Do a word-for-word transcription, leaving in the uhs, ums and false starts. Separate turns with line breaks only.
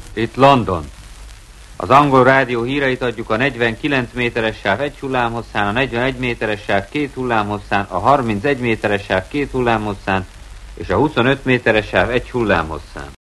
Itt London. Az angol rádió híreit adjuk a negyvenkilenc méteres sáv egy hullámhosszán, a negyvenegy méteres sáv két hullámhosszán, a harmincegy méteres sáv két hullámhosszán és a huszonöt méteres sáv egy hullámhosszán.